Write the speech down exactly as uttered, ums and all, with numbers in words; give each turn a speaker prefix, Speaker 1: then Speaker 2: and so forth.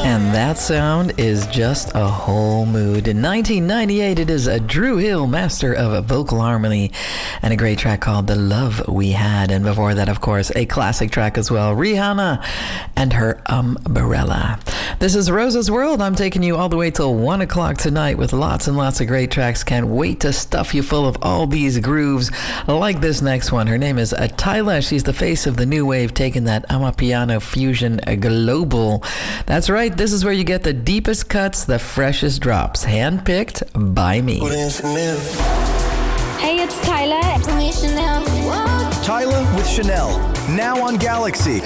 Speaker 1: And that sound is just a whole mood. In nineteen ninety-eight, it is a Dru Hill, master of vocal harmony, and a great track called The Love We Had. And before that, of course, a classic track as well, Rihanna and her Umbrella. This is Rosa's World. I'm taking you all the way till one o'clock tonight with lots and lots of great tracks. Can't wait to stuff you full of all these grooves like this next one. Her name is Tyla. She's the face of the new wave, taking that Amapiano fusion global. That's right. This is where you get the deepest cuts, the freshest drops, handpicked by me.
Speaker 2: Hey,
Speaker 3: it's Tyla.
Speaker 2: Tyla with Chanel, now on Galaxy.